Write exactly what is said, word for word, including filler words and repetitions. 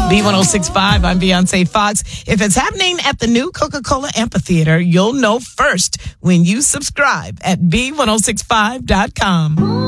B one oh six point five, I'm Beyonce Fox. If it's happening at the new Coca-Cola Amphitheater, you'll know first when you subscribe at B one oh six five dot com.